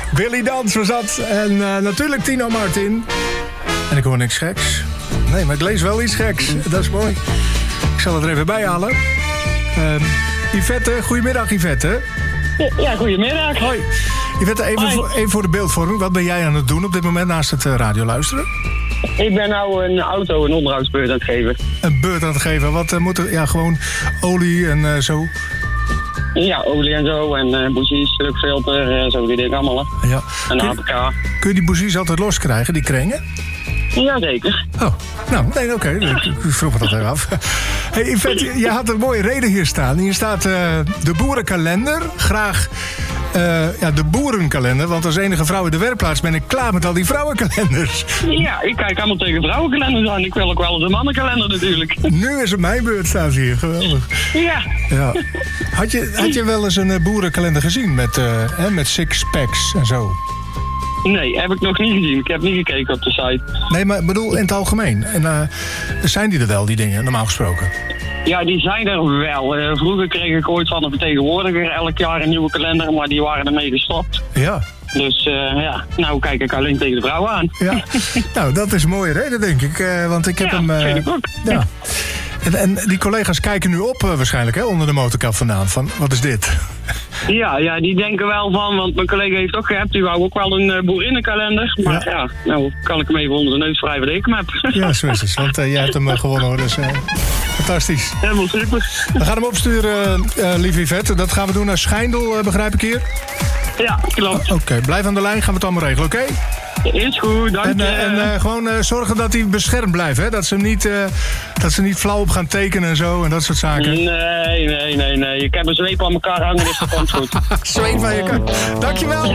Willy Dans was dat. En natuurlijk Tino Martin. En ik hoor niks geks. Nee, maar ik lees wel iets geks. Dat is mooi. Ik zal het er even bij halen. Yvette, goedemiddag Yvette. Ja, goedemiddag. Hoi. Yvette, even voor de beeldvorming. Wat ben jij aan het doen op dit moment naast het radio luisteren? Ik ben nou een onderhoudsbeurt aan het geven. Een beurt aan het geven? Wat moet er? Ja, gewoon olie en zo? Ja, olie en zo. En bougies, drukfilter, zo die dingen allemaal. Ja. En APK. Kun je die bougies altijd loskrijgen, die kringen? Jazeker. Oh, nou, nee, oké. Ik vroeg me dat even af. Hey, Yvette, je had een mooie reden hier staan. Hier staat de boerenkalender. Graag de boerenkalender. Want als enige vrouw in de werkplaats ben ik klaar met al die vrouwenkalenders. Ja, ik kijk allemaal tegen vrouwenkalenders aan. Ik wil ook wel eens een mannenkalender natuurlijk. Nu is het mijn beurt, staat hier. Geweldig. Ja. Had je wel eens een boerenkalender gezien met sixpacks en zo? Nee, heb ik nog niet gezien. Ik heb niet gekeken op de site. Nee, maar ik bedoel in het algemeen. En zijn die er wel, die dingen, normaal gesproken? Ja, die zijn er wel. Vroeger kreeg ik ooit van een vertegenwoordiger elk jaar een nieuwe kalender, maar die waren ermee gestopt. Ja. Dus nou kijk ik alleen tegen de vrouwen aan. Ja, nou dat is een mooie reden denk ik. Want ik heb hem... vind ik ook. Ja. En die collega's kijken nu op waarschijnlijk, hè, onder de motorkap vandaan. Van, wat is dit? Ja, die denken wel van, want mijn collega heeft ook gehad, die wou ook wel een boerinnenkalender. Maar nou kan ik hem even onder de neus wrijven dat ik hem heb. Ja, zo is het. Want jij hebt hem gewonnen hoor, dus fantastisch. Helemaal super. We gaan hem opsturen, lieve Yvette. Dat gaan we doen naar Schijndel, begrijp ik hier? Ja, klopt. Oké, blijf aan de lijn, gaan we het allemaal regelen, oké? Is goed, dank je. En gewoon zorgen dat hij beschermd blijft, hè? Dat ze niet flauw op gaan tekenen en zo en dat soort zaken. Nee. Ik heb een zweep aan elkaar hangen, dus dat komt goed. Zweep aan je kant. Dankjewel.